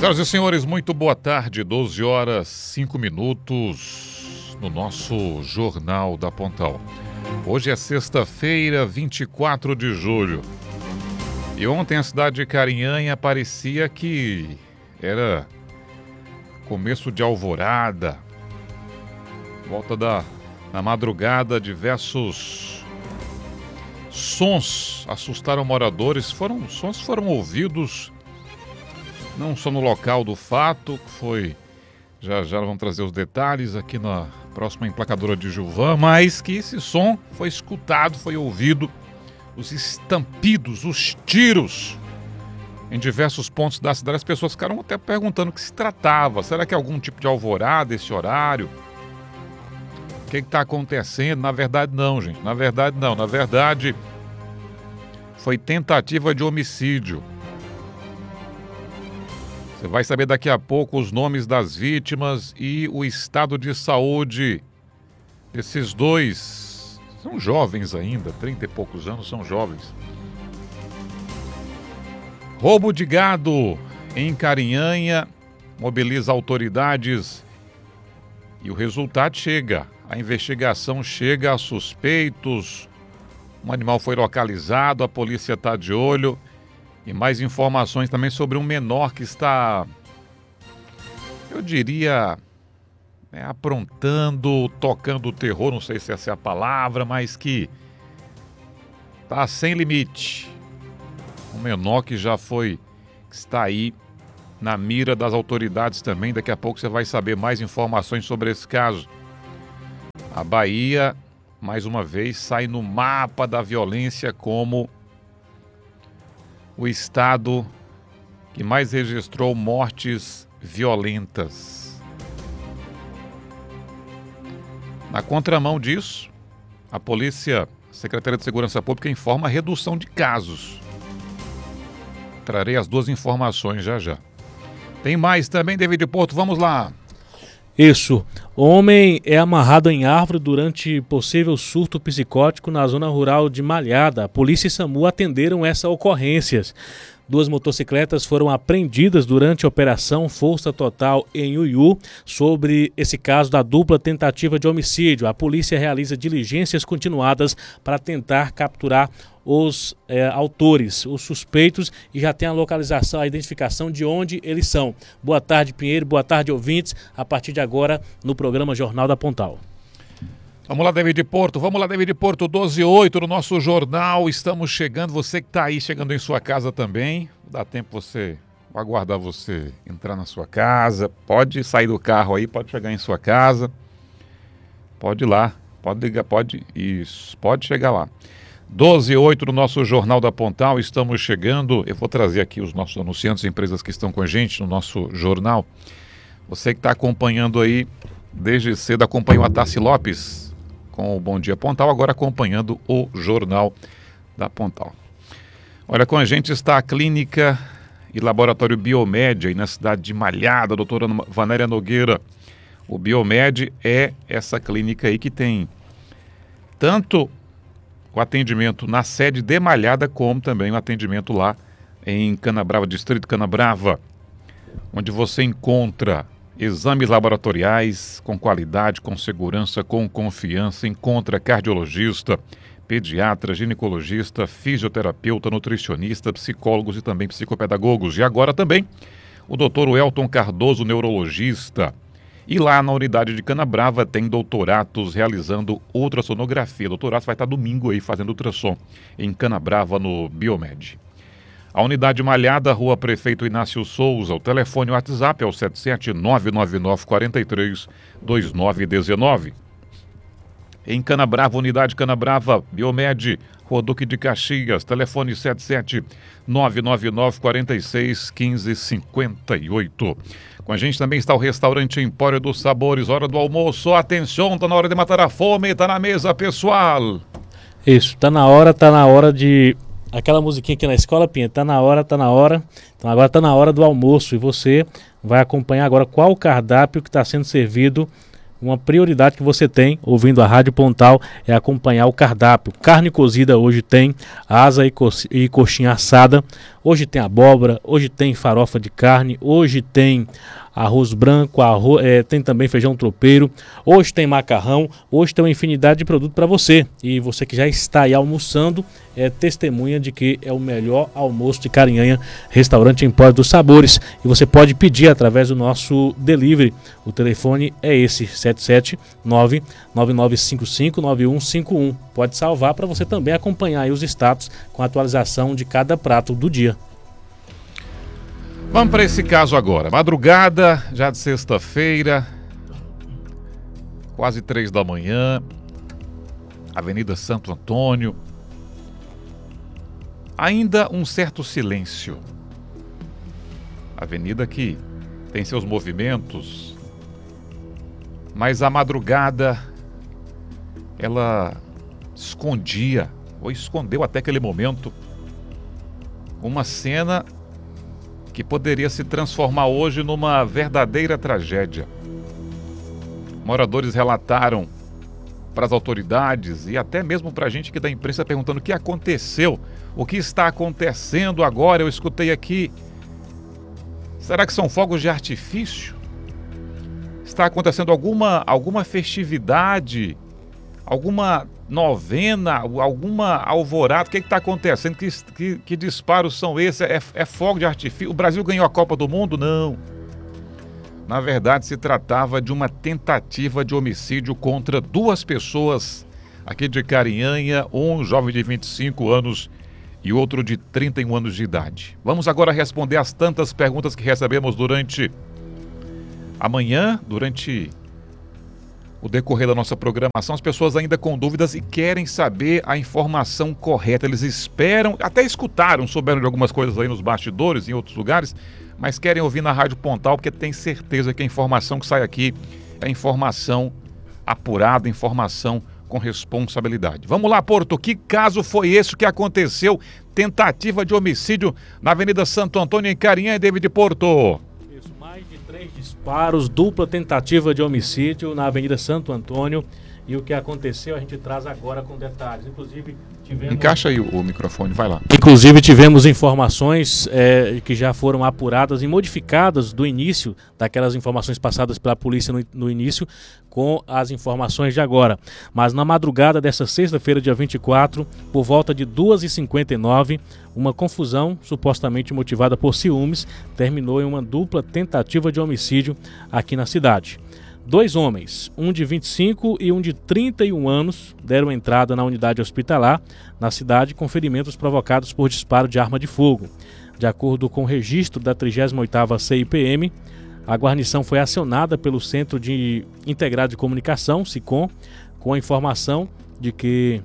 Senhoras e senhores, muito boa tarde, 12 horas 5 minutos no nosso Jornal da Pontal. Hoje é sexta-feira, 24 de julho. E ontem a cidade de Carinhanha parecia que era começo de alvorada. Volta na madrugada, diversos sons assustaram moradores. Sons foram ouvidos não só no local do fato, que foi... Já vamos trazer os detalhes aqui na próxima emplacadora de Gilvan, mas que esse som foi escutado, foi ouvido, os estampidos, os tiros em diversos pontos da cidade. As pessoas ficaram até perguntando o que se tratava. Será que é algum tipo de alvorada esse horário? O que está acontecendo? Na verdade não, gente. Na verdade não. Na verdade foi tentativa de homicídio. Você vai saber daqui a pouco os nomes das vítimas e o estado de saúde desses dois. São jovens ainda, 30 e poucos anos, são jovens. Roubo de gado em Carinhanha mobiliza autoridades e o resultado chega. A investigação chega a suspeitos. Um animal foi localizado, a polícia está de olho. E mais informações também sobre um menor que está, eu diria, aprontando, tocando o terror, não sei se essa é a palavra, mas que está sem limite. Um menor que que está aí na mira das autoridades também. Daqui a pouco você vai saber mais informações sobre esse caso. A Bahia, mais uma vez, sai no mapa da violência como o estado que mais registrou mortes violentas. Na contramão disso, a polícia, a Secretaria de Segurança Pública, informa a redução de casos. Trarei as duas informações já. Tem mais também, David Porto, vamos lá. Isso. Homem é amarrado em árvore durante possível surto psicótico na zona rural de Malhada. A polícia e SAMU atenderam essas ocorrências. 2 motocicletas foram apreendidas durante a Operação Força Total em Uiú. Sobre esse caso da dupla tentativa de homicídio, a polícia realiza diligências continuadas para tentar capturar os autores, os suspeitos, e já tem a localização, a identificação de onde eles são. Boa tarde, Pinheiro, boa tarde, ouvintes, a partir de agora no programa Jornal da Pontal. Vamos lá, David Porto, 12h08 no nosso jornal, estamos chegando, você que está aí chegando em sua casa também, dá tempo vou aguardar você entrar na sua casa, pode sair do carro aí, pode chegar em sua casa, pode ir lá, pode ligar, pode chegar lá. 12h08 no nosso Jornal da Pontal, estamos chegando. Eu vou trazer aqui os nossos anunciantes e empresas que estão com a gente no nosso jornal. Você que está acompanhando aí, desde cedo acompanhou a Tassi Lopes com o Bom Dia Pontal, agora acompanhando o Jornal da Pontal. Olha, com a gente está a Clínica e Laboratório Biomed aí na cidade de Malhada, a doutora Vanéria Nogueira. O Biomed é essa clínica aí que tem tanto o atendimento na sede de Malhada, como também o atendimento lá em Canabrava, Distrito Canabrava, onde você encontra exames laboratoriais com qualidade, com segurança, com confiança, encontra cardiologista, pediatra, ginecologista, fisioterapeuta, nutricionista, psicólogos e também psicopedagogos. E agora também o Dr. Welton Cardoso, neurologista. E lá na unidade de Canabrava tem doutoratos realizando ultrassonografia. Doutorato vai estar domingo aí fazendo ultrassom em Canabrava no Biomed. A unidade Malhada, Rua Prefeito Inácio Souza. O telefone WhatsApp é o 77999432919. Em Canabrava, unidade Canabrava, Biomed, Rua Duque de Caxias. Telefone 77999461558. Com a gente também está o restaurante Empório dos Sabores, hora do almoço. Atenção, tá na hora de matar a fome, tá na mesa, pessoal. Isso, tá na hora de... Aquela musiquinha aqui na escola, Pinha, tá na hora. Então agora tá na hora do almoço e você vai acompanhar agora qual o cardápio que está sendo servido. Uma prioridade que você tem, ouvindo a Rádio Pontal, é acompanhar o cardápio. Carne cozida hoje tem, asa e coxinha assada. Hoje tem abóbora, hoje tem farofa de carne, hoje tem arroz branco, tem também feijão tropeiro, hoje tem macarrão, hoje tem uma infinidade de produto para você. E você que já está aí almoçando é testemunha de que é o melhor almoço de Carinhanha, restaurante Empório dos Sabores. E você pode pedir através do nosso delivery. O telefone é esse, 779-9955-9151. Pode salvar para você também acompanhar aí os status com a atualização de cada prato do dia. Vamos para esse caso agora. Madrugada, já de sexta-feira, quase 3 da manhã, Avenida Santo Antônio. Ainda um certo silêncio. Avenida que tem seus movimentos, mas a madrugada ela escondia, ou escondeu até aquele momento, uma cena que poderia se transformar hoje numa verdadeira tragédia. Moradores relataram para as autoridades e até mesmo para a gente que da imprensa perguntando o que aconteceu, o que está acontecendo agora. Eu escutei aqui, será que são fogos de artifício? Está acontecendo alguma festividade, alguma novena, alguma alvorada? O que está acontecendo? Que disparos são esses? É fogo de artifício? O Brasil ganhou a Copa do Mundo? Não. Na verdade, se tratava de uma tentativa de homicídio contra 2 pessoas aqui de Carinhanha, um jovem de 25 anos e outro de 31 anos de idade. Vamos agora responder as tantas perguntas que recebemos durante a manhã, durante o decorrer da nossa programação. As pessoas ainda com dúvidas e querem saber a informação correta. Eles esperam, até escutaram, souberam de algumas coisas aí nos bastidores, em outros lugares, mas querem ouvir na Rádio Pontal porque tem certeza que a informação que sai aqui é informação apurada, informação com responsabilidade. Vamos lá, Porto, que caso foi esse que aconteceu? Tentativa de homicídio na Avenida Santo Antônio, em Carinhanha, David Porto. Isso, mais de 3 disparos, dupla tentativa de homicídio na Avenida Santo Antônio. E o que aconteceu a gente traz agora com detalhes. Inclusive tivemos... Encaixa aí o microfone, vai lá. Inclusive tivemos informações que já foram apuradas e modificadas do início, daquelas informações passadas pela polícia no início, com as informações de agora. Mas na madrugada dessa sexta-feira, dia 24, por volta de 2h59, uma confusão supostamente motivada por ciúmes terminou em uma dupla tentativa de homicídio aqui na cidade. 2 homens, um de 25 e um de 31 anos, deram entrada na unidade hospitalar na cidade com ferimentos provocados por disparo de arma de fogo. De acordo com o registro da 38ª CIPM, a guarnição foi acionada pelo Centro de Integrado de Comunicação, SICOM, com a informação de que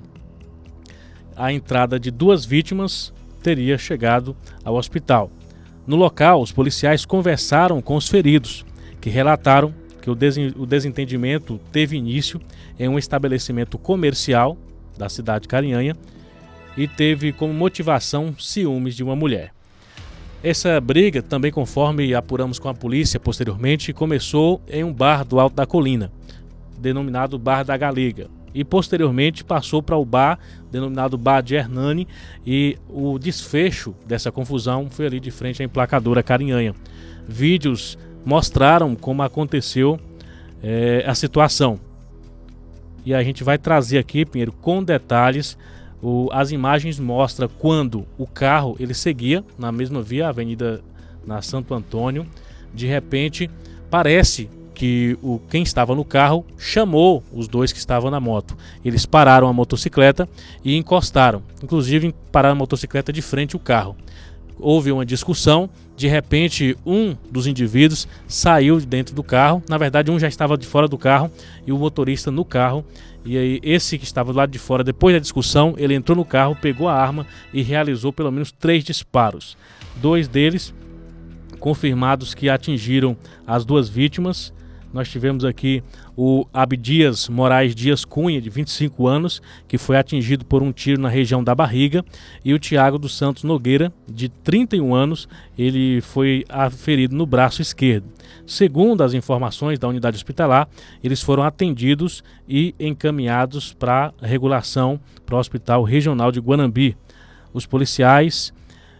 a entrada de 2 vítimas teria chegado ao hospital. No local, os policiais conversaram com os feridos, que relataram que o desentendimento teve início em um estabelecimento comercial da cidade de Carinhanha e teve como motivação ciúmes de uma mulher. Essa briga, também conforme apuramos com a polícia posteriormente, começou em um bar do Alto da Colina, denominado Bar da Galega, e posteriormente passou para o bar denominado Bar de Hernani, e o desfecho dessa confusão foi ali de frente à emplacadora Carinhanha. Vídeos mostraram como aconteceu a situação. E a gente vai trazer aqui, Pinheiro, com detalhes. As imagens mostram quando o carro ele seguia na mesma via, Avenida na Santo Antônio. De repente, parece que quem estava no carro chamou os 2 que estavam na moto. Eles pararam a motocicleta e encostaram. Inclusive, pararam a motocicleta de frente ao carro. Houve uma discussão, de repente um dos indivíduos saiu de dentro do carro, na verdade um já estava de fora do carro e o motorista no carro, e aí esse que estava do lado de fora, depois da discussão, ele entrou no carro, pegou a arma e realizou pelo menos 3 disparos. 2 deles confirmados que atingiram as 2 vítimas. Nós tivemos aqui o Abdias Moraes Dias Cunha, de 25 anos, que foi atingido por um tiro na região da barriga, e o Tiago dos Santos Nogueira, de 31 anos, ele foi ferido no braço esquerdo. Segundo as informações da unidade hospitalar, eles foram atendidos e encaminhados para regulação para o Hospital Regional de Guanambi. Os policiais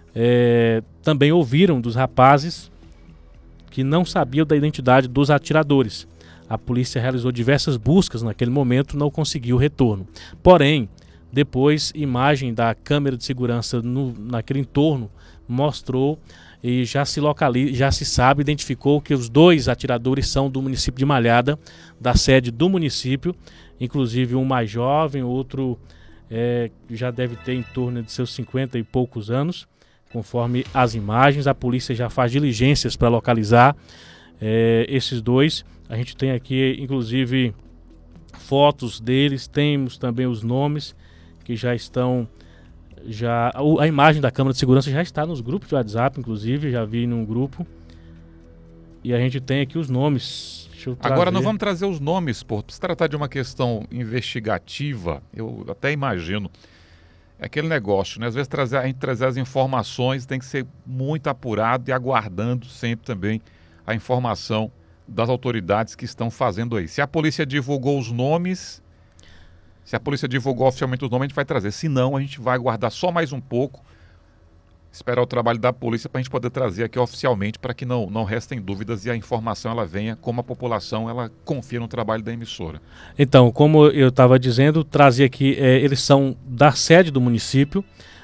também ouviram dos rapazes que não sabiam da identidade dos atiradores. A polícia realizou diversas buscas naquele momento, não conseguiu retorno. Porém, depois, imagem da câmera de segurança naquele entorno mostrou e já se sabe, identificou que os dois atiradores são do município de Malhada, da sede do município, inclusive um mais jovem, outro já deve ter em torno de seus 50 e poucos anos, conforme as imagens. A polícia já faz diligências para localizar esses dois. A gente tem aqui, inclusive, fotos deles, temos também os nomes que já estão... a imagem da câmera de segurança já está nos grupos de WhatsApp, inclusive, já vi num grupo. E a gente tem aqui os nomes. Deixa eu trazer. Agora não vamos trazer os nomes, se tratar de uma questão investigativa, eu até imagino. É aquele negócio, né? Às vezes a gente trazer as informações tem que ser muito apurado e aguardando sempre também a informação das autoridades que estão fazendo aí. Se a polícia divulgou os nomes, se a polícia divulgou oficialmente os nomes, a gente vai trazer. Se não, a gente vai aguardar só mais um pouco, esperar o trabalho da polícia para a gente poder trazer aqui oficialmente, para que não restem dúvidas e a informação ela venha como a população ela confia no trabalho da emissora. Então, como eu estava dizendo, trazer aqui, eles são da sede do município.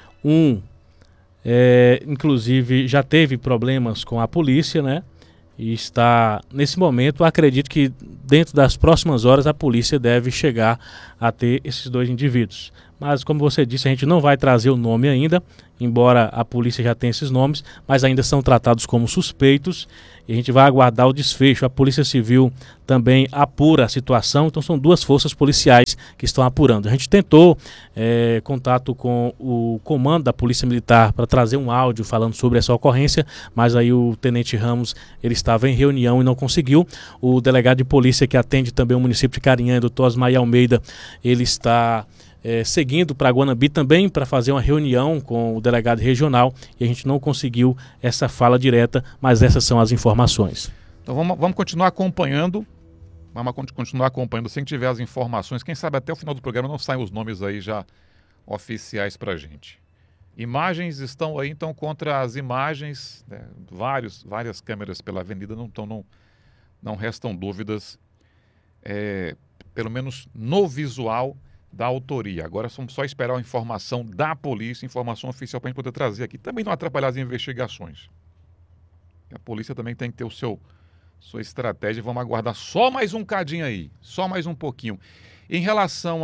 Inclusive, já teve problemas com a polícia, né? E está, nesse momento, acredito que dentro das próximas horas a polícia deve chegar a ter esses dois indivíduos. Mas, como você disse, a gente não vai trazer o nome ainda, embora a polícia já tenha esses nomes, mas ainda são tratados como suspeitos e a gente vai aguardar o desfecho. A Polícia Civil também apura a situação, então são duas forças policiais que estão apurando. A gente tentou contato com o comando da Polícia Militar para trazer um áudio falando sobre essa ocorrência, mas aí o Tenente Ramos ele estava em reunião e não conseguiu. O delegado de polícia que atende também o município de Carinhã, o Dr. Osmair Almeida, ele está seguindo para Guanabi também para fazer uma reunião com o delegado regional e a gente não conseguiu essa fala direta, mas essas são as informações. Então vamos continuar acompanhando, assim que tiver as informações, quem sabe até o final do programa não saem os nomes aí já oficiais para a gente. Imagens estão aí então contra as imagens, né, várias câmeras pela avenida, não restam dúvidas, pelo menos no visual da autoria. Agora vamos só esperar a informação da polícia, informação oficial para a gente poder trazer aqui. Também não atrapalhar as investigações. A polícia também tem que ter sua estratégia. Vamos aguardar só mais um cadinho aí, só mais um pouquinho. Em relação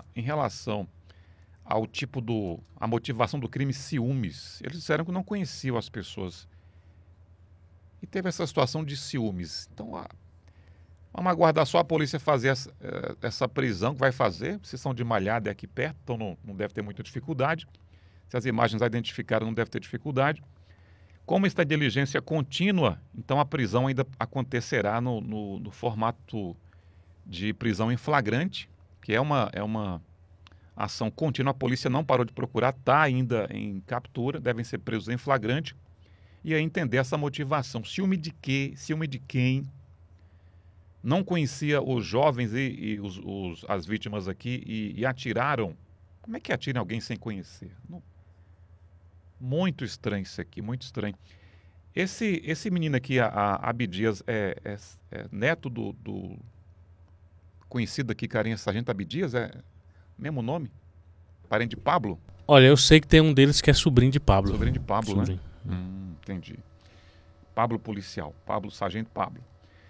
ao tipo a motivação do crime, ciúmes, eles disseram que não conheciam as pessoas. E teve essa situação de ciúmes. Então, vamos aguardar só a polícia fazer essa prisão que vai fazer. Se são de Malhada, é aqui perto, então não deve ter muita dificuldade. Se as imagens a identificaram, não deve ter dificuldade. Como está em diligência contínua, então a prisão ainda acontecerá no formato de prisão em flagrante, que é uma ação contínua. A polícia não parou de procurar, está ainda em captura, devem ser presos em flagrante. E aí entender essa motivação. Ciúme de quê? Ciúme de quem? Não conhecia os jovens e as vítimas aqui e atiraram. Como é que atira alguém sem conhecer? Não. Muito estranho isso aqui, muito estranho. Esse menino aqui, a Abdias, é neto do conhecido aqui, Carinha Sargento Abdias? É mesmo nome? Parente de Pablo? Olha, eu sei que tem um deles que é sobrinho de Pablo. Sobrinho de Pablo, sobrinho. Né? Entendi. Pablo policial, Sargento Pablo.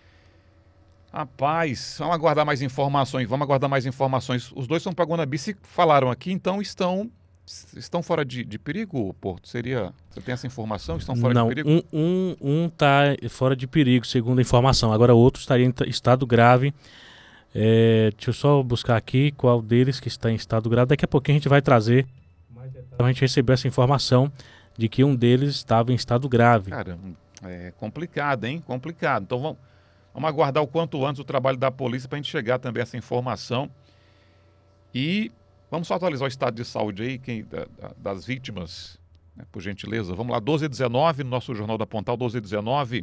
Rapaz, vamos aguardar mais informações. Os dois são para Guanabi, se falaram aqui, então estão fora de perigo, Porto? Você tem essa informação? Estão fora de perigo? Um está fora de perigo, segundo a informação. Agora o outro estaria em estado grave. Deixa eu só buscar aqui qual deles que está em estado grave. Daqui a pouquinho a gente vai trazer. A gente recebeu essa informação de que um deles estava em estado grave. Caramba, é complicado, hein? Complicado. Então vamos aguardar o quanto antes o trabalho da polícia para a gente chegar também a essa informação. E vamos só atualizar o estado de saúde aí, das vítimas, né, por gentileza. Vamos lá, 12h19, no nosso Jornal da Pontal, 12h19.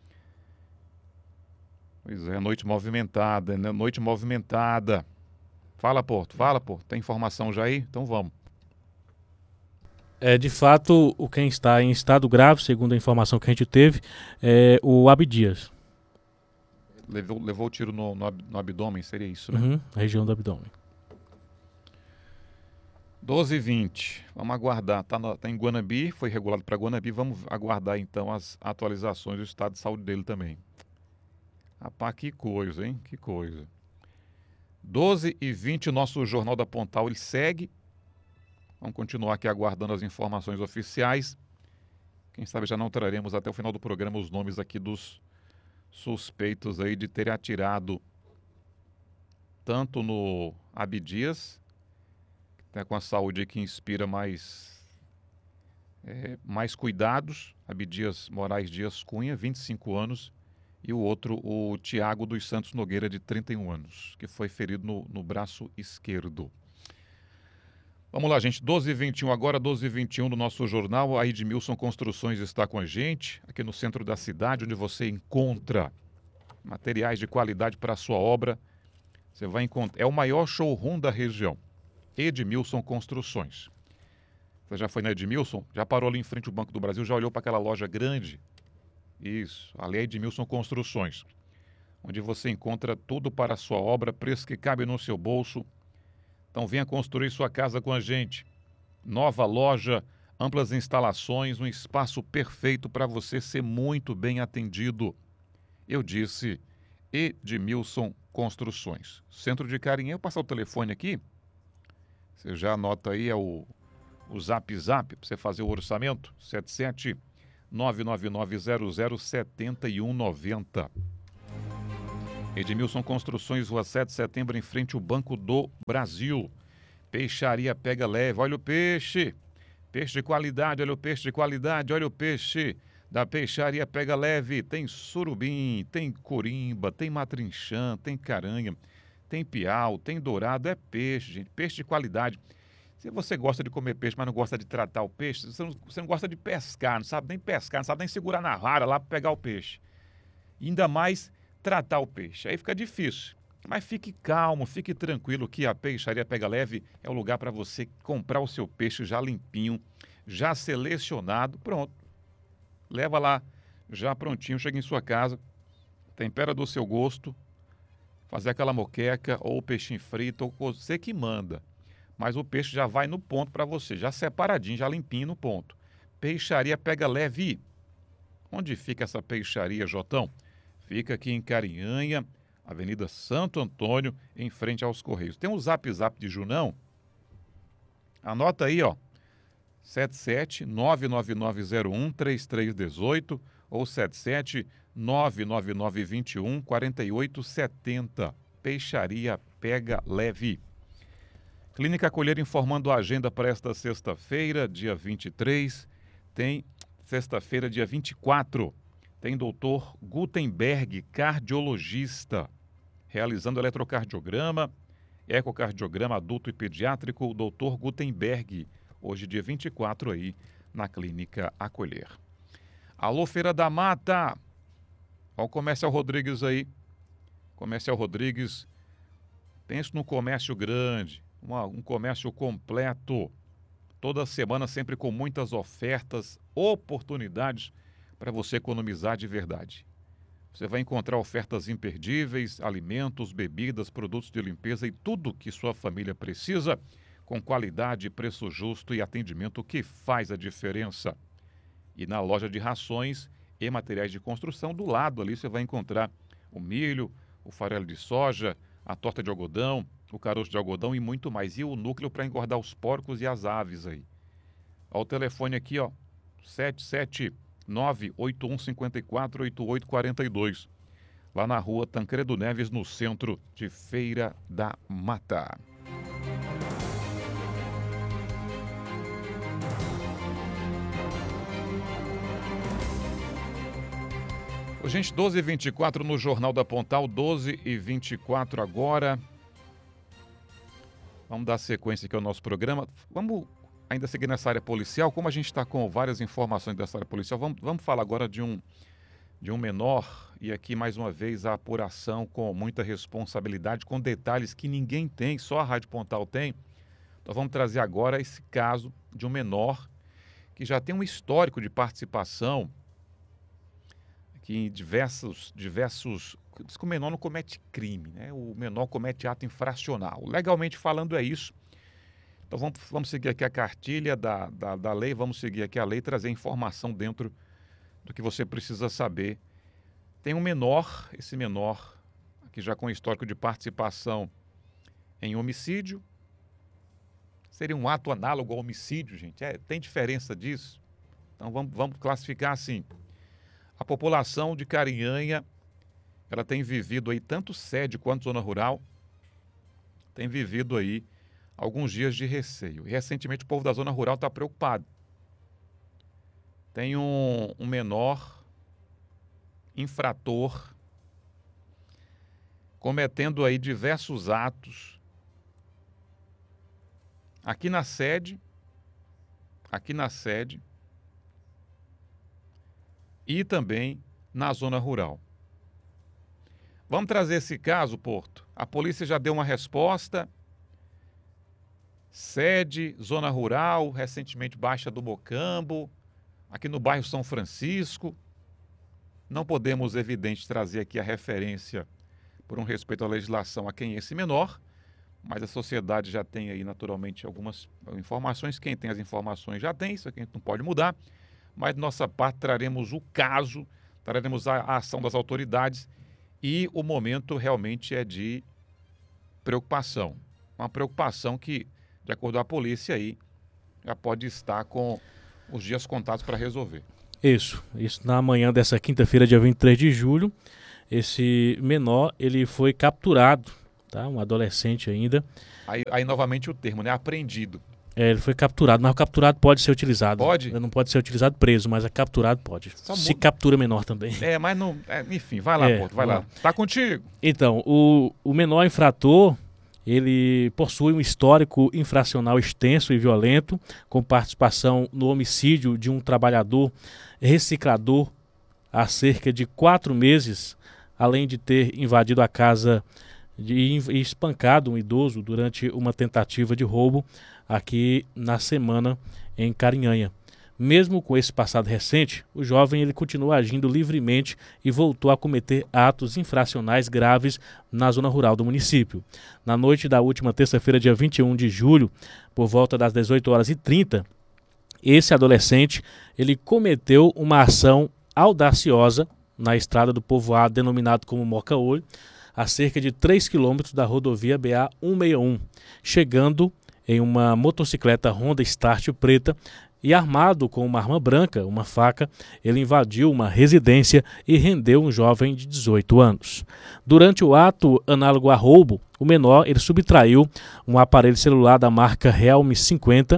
Pois é, noite movimentada, né? Noite movimentada. Fala, Porto. Tem informação já aí? Então vamos. De fato, quem está em estado grave, segundo a informação que a gente teve, é o Abdias. Levou o tiro no abdômen, seria isso, né? Uhum, região do abdômen. 12h20, vamos aguardar, tá em Guanabi, foi regulado para Guanabi, vamos aguardar então as atualizações do estado de saúde dele também. Rapaz, que coisa, hein? Que coisa. 12h20, nosso Jornal da Pontal, ele segue. Vamos continuar aqui aguardando as informações oficiais. Quem sabe já não traremos até o final do programa os nomes aqui dos suspeitos aí de terem atirado tanto no Abdias, que está com a saúde que inspira mais cuidados, Abdias Moraes Dias Cunha, 25 anos, e o outro, o Tiago dos Santos Nogueira, de 31 anos, que foi ferido no braço esquerdo. Vamos lá, gente, 12h21 agora, 12h21 do nosso jornal. A Edmilson Construções está com a gente, aqui no centro da cidade, onde você encontra materiais de qualidade para a sua obra. Você vai encontrar, é o maior showroom da região, Edmilson Construções. Você já foi na Edmilson? Já parou ali em frente ao Banco do Brasil? Já olhou para aquela loja grande? Isso, ali é Edmilson Construções, onde você encontra tudo para a sua obra, preço que cabe no seu bolso. Então venha construir sua casa com a gente. Nova loja, amplas instalações, um espaço perfeito para você ser muito bem atendido. Eu disse Edmilson Construções. Centro de Carinhã, eu passar o telefone aqui. Você já anota aí, é o Zap Zap, para você fazer o orçamento. 77999007190. Edmilson Construções, Rua 7 de Setembro, em frente ao Banco do Brasil. Peixaria Pega Leve, olha o peixe. Peixe de qualidade, olha o peixe de qualidade, olha o peixe da Peixaria Pega Leve. Tem surubim, tem corimba, tem matrinchã, tem caranha, tem piau, tem dourado, é peixe, gente, peixe de qualidade. Se você gosta de comer peixe, mas não gosta de tratar o peixe, você não gosta de pescar, não sabe nem pescar, não sabe nem segurar na vara lá para pegar o peixe. Ainda mais tratar o peixe. Aí fica difícil. Mas fique calmo, fique tranquilo que a Peixaria Pega Leve é o lugar para você comprar o seu peixe já limpinho, já selecionado, pronto. Leva lá, já prontinho, chega em sua casa, tempera do seu gosto, fazer aquela moqueca ou peixinho frito, ou você que manda. Mas o peixe já vai no ponto para você, já separadinho, já limpinho no ponto. Peixaria Pega Leve. Onde fica essa peixaria, Jotão? Fica aqui em Carinhanha, Avenida Santo Antônio, em frente aos Correios. Tem um Zap Zap de Junão? Anota aí, ó. 77999013318 ou 77999214870. Peixaria Pega Leve. Clínica Colher informando a agenda para esta sexta-feira, dia 23. Tem sexta-feira, dia 24. Tem doutor Gutenberg, cardiologista, realizando eletrocardiograma, ecocardiograma adulto e pediátrico, o doutor Gutenberg, hoje dia 24 aí, na Clínica Acolher. Alô, Feira da Mata! Olha o Comercial Rodrigues aí. Comercial Rodrigues, pense no comércio grande, um comércio completo. Toda semana sempre com muitas ofertas, oportunidades para você economizar de verdade. Você vai encontrar ofertas imperdíveis, alimentos, bebidas, produtos de limpeza e tudo que sua família precisa, com qualidade, preço justo e atendimento que faz a diferença. E na loja de rações e materiais de construção, do lado ali você vai encontrar o milho, o farelo de soja, a torta de algodão, o caroço de algodão e muito mais. E o núcleo para engordar os porcos e as aves aí. Ó, o telefone aqui, ó, 77981548842. Lá na rua Tancredo Neves, no centro de Feira da Mata. Ô, gente, 12h24 no Jornal da Pontal, 12h24 agora. Vamos dar sequência aqui ao nosso programa. Vamos ainda seguir nessa área policial. Como a gente está com várias informações dessa área policial, vamos falar agora de um menor. E aqui, mais uma vez, a apuração com muita responsabilidade, com detalhes que ninguém tem, só a Rádio Pontal tem. Então vamos trazer agora esse caso de um menor que já tem um histórico de participação que em diversos diz que o menor não comete crime, né? O menor comete ato infracional. Legalmente falando é isso. Então vamos seguir aqui a cartilha da lei, vamos seguir aqui a lei e trazer informação dentro do que você precisa saber. Tem um menor, esse menor aqui já com histórico de participação em homicídio. Seria um ato análogo ao homicídio, gente. Tem diferença disso? Então vamos classificar assim. A população de Carinhanha, ela tem vivido aí, tanto sede quanto zona rural, tem vivido aí alguns dias de receio. E recentemente o povo da zona rural está preocupado. Tem um menor infrator cometendo aí diversos atos aqui na sede e também na zona rural. Vamos trazer esse caso, Porto. A polícia já deu uma resposta. Sede, zona rural, recentemente Baixa do Mocambo, aqui no bairro São Francisco. Não podemos, evidente, trazer aqui a referência por um respeito à legislação a quem é esse menor, mas a sociedade já tem aí naturalmente algumas informações. Quem tem as informações já tem, isso aqui a gente não pode mudar, mas de nossa parte traremos o caso, traremos a ação das autoridades e o momento realmente é de preocupação. Uma preocupação que, de acordo com a polícia aí, já pode estar com os dias contados para resolver. Isso na manhã dessa quinta-feira, dia 23 de julho, esse menor, ele foi capturado, tá? Um adolescente ainda. Aí novamente o termo, né? Apreendido. Ele foi capturado, mas o capturado pode ser utilizado. Pode? Não pode ser utilizado preso, mas capturado pode. Se captura menor também. Mas não... enfim, vai lá, Porto, vai lá. Tá contigo. Então, o menor infrator, ele possui um histórico infracional extenso e violento, com participação no homicídio de um trabalhador reciclador há cerca de 4 meses, além de ter invadido a casa e espancado um idoso durante uma tentativa de roubo aqui na semana em Carinhanha. Mesmo com esse passado recente, o jovem ele continua agindo livremente e voltou a cometer atos infracionais graves na zona rural do município. Na noite da última terça-feira, dia 21 de julho, por volta das 18h30, esse adolescente ele cometeu uma ação audaciosa na estrada do povoado denominado como Moca-Olho, a cerca de 3 quilômetros da rodovia BA-161, chegando em uma motocicleta Honda Start preta e armado com uma arma branca, uma faca, ele invadiu uma residência e rendeu um jovem de 18 anos. Durante o ato análogo a roubo, o menor ele subtraiu um aparelho celular da marca Realme 50,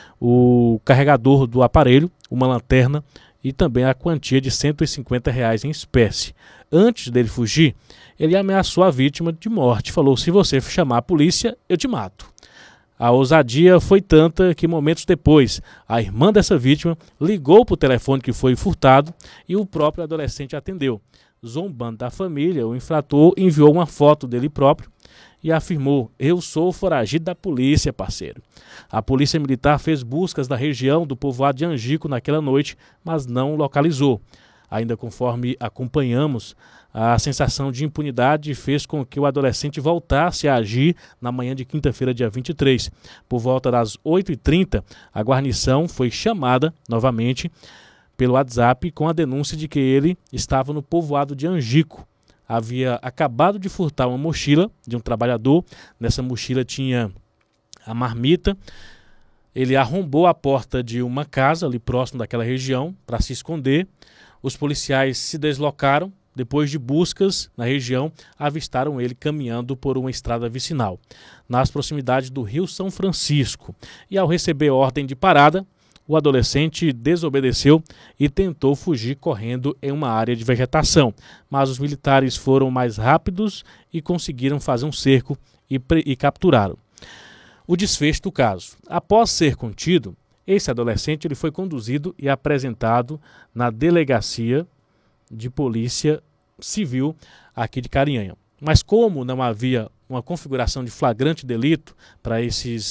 o carregador do aparelho, uma lanterna e também a quantia de R$150 em espécie. Antes dele fugir, ele ameaçou a vítima de morte, falou: se você chamar a polícia, eu te mato. A ousadia foi tanta que momentos depois, a irmã dessa vítima ligou para o telefone que foi furtado e o próprio adolescente atendeu. Zombando da família, o infrator enviou uma foto dele próprio e afirmou: eu sou o foragido da polícia, parceiro. A polícia militar fez buscas na região do povoado de Angico naquela noite, mas não localizou. Ainda conforme acompanhamos, a sensação de impunidade fez com que o adolescente voltasse a agir na manhã de quinta-feira, dia 23. Por volta das 8h30, a guarnição foi chamada novamente pelo WhatsApp com a denúncia de que ele estava no povoado de Angico. Havia acabado de furtar uma mochila de um trabalhador. Nessa mochila tinha a marmita. Ele arrombou a porta de uma casa ali próximo daquela região para se esconder. Os policiais se deslocaram. Depois de buscas na região, avistaram ele caminhando por uma estrada vicinal, nas proximidades do Rio São Francisco. E ao receber ordem de parada, o adolescente desobedeceu e tentou fugir correndo em uma área de vegetação. Mas os militares foram mais rápidos e conseguiram fazer um cerco e capturaram. O desfecho do caso: após ser contido, esse adolescente ele foi conduzido e apresentado na delegacia de polícia civil aqui de Carinhanha. Mas como não havia uma configuração de flagrante delito para esses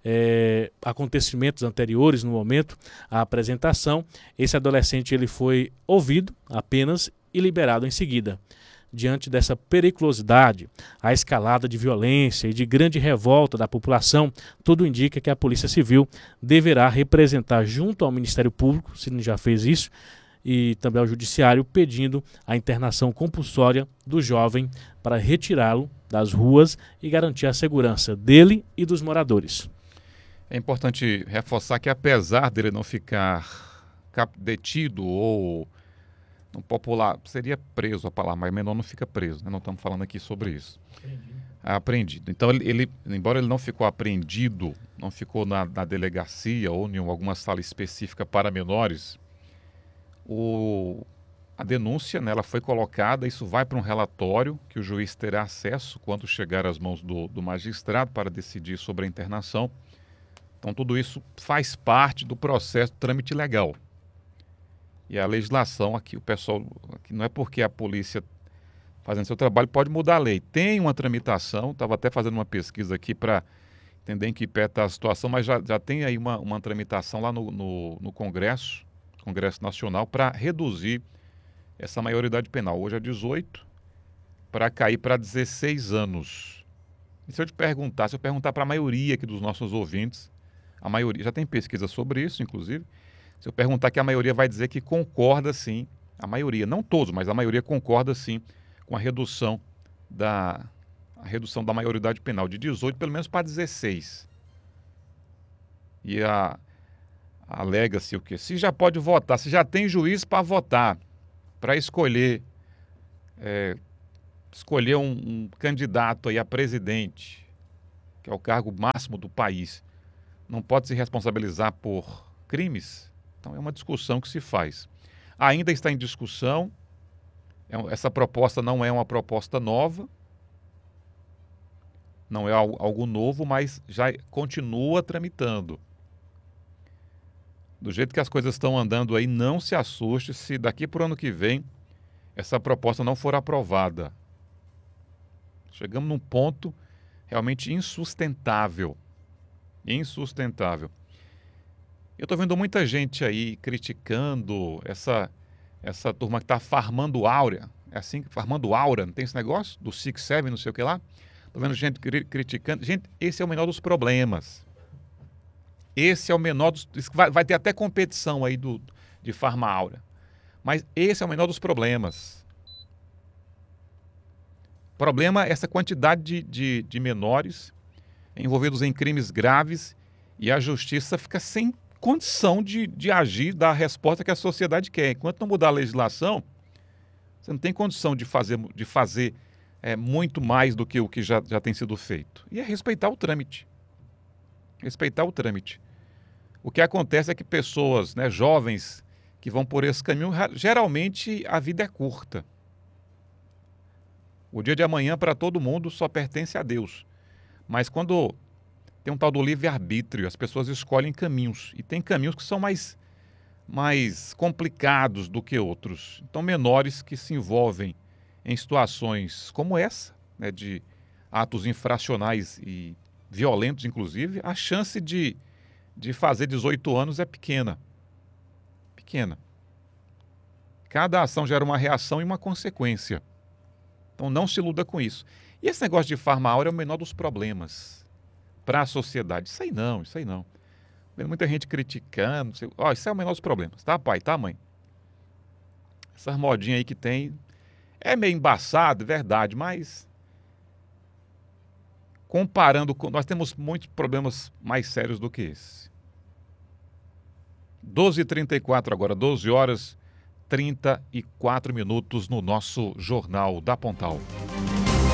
acontecimentos anteriores no momento à apresentação. Esse adolescente ele foi ouvido apenas e liberado em seguida. Diante dessa periculosidade, a escalada de violência e de grande revolta da população, tudo indica que a Polícia Civil deverá representar junto ao Ministério Público, se não já fez isso, e também ao Judiciário, pedindo a internação compulsória do jovem para retirá-lo das ruas e garantir a segurança dele e dos moradores. É importante reforçar que, apesar dele não ficar detido ou no popular, seria preso a palavra, mas menor não fica preso, né? Não estamos falando aqui sobre isso. Apreendido. Então, embora ele não ficou apreendido, não ficou na delegacia ou em alguma sala específica para menores, a denúncia, né, ela foi colocada, isso vai para um relatório que o juiz terá acesso quando chegar às mãos do magistrado para decidir sobre a internação. Então, tudo isso faz parte do processo do trâmite legal. E a legislação aqui, o pessoal, aqui não é porque a polícia fazendo seu trabalho pode mudar a lei. Tem uma tramitação, estava até fazendo uma pesquisa aqui para entender em que pé está a situação, mas já tem aí uma tramitação lá no Congresso Nacional, para reduzir essa maioridade penal. Hoje é 18, para cair para 16 anos. E se eu perguntar para a maioria aqui dos nossos ouvintes, a maioria, já tem pesquisa sobre isso, inclusive, se eu perguntar, que a maioria vai dizer que concorda sim, a maioria, não todos, mas a maioria concorda sim com a redução da maioridade penal de 18 pelo menos para 16. E alega-se o quê? Se já pode votar, se já tem juiz para votar, para escolher um candidato aí a presidente, que é o cargo máximo do país, não pode se responsabilizar por crimes? Então é uma discussão que se faz. Ainda está em discussão, essa proposta não é uma proposta nova, não é algo novo, mas já continua tramitando. Do jeito que as coisas estão andando aí, não se assuste se daqui para o ano que vem essa proposta não for aprovada. Chegamos num ponto realmente insustentável. Insustentável. Eu estou vendo muita gente aí criticando essa turma que está farmando áurea. É assim, farmando aura, não tem esse negócio? Do Six Seven, não sei o que lá. Estou vendo gente criticando. Gente, esse é o menor dos problemas. Esse é o menor dos... Vai ter até competição aí de farma áurea. Mas esse é o menor dos problemas. O problema é essa quantidade de menores envolvidos em crimes graves e a justiça fica sem condição de agir, dar a resposta que a sociedade quer. Enquanto não mudar a legislação, você não tem condição de fazer muito mais do que o que já tem sido feito. E é respeitar o trâmite. Respeitar o trâmite. O que acontece é que pessoas, né, jovens, que vão por esse caminho, geralmente a vida é curta. O dia de amanhã para todo mundo só pertence a Deus. Mas quando tem um tal do livre-arbítrio, as pessoas escolhem caminhos. E tem caminhos que são mais complicados do que outros. Então, menores que se envolvem em situações como essa, né, de atos infracionais e violentos, inclusive, a chance de fazer 18 anos é pequena. Pequena. Cada ação gera uma reação e uma consequência. Então, não se iluda com isso. E esse negócio de farma áurea é o menor dos problemas para a sociedade. Isso aí não. Vendo muita gente criticando. Isso é o menor dos problemas, tá, pai? Tá, mãe? Essas modinhas aí que tem é meio embaçado, verdade, mas comparando com... Nós temos muitos problemas mais sérios do que esse. 12h34 agora, 12 horas 34 minutos no nosso Jornal da Pontal.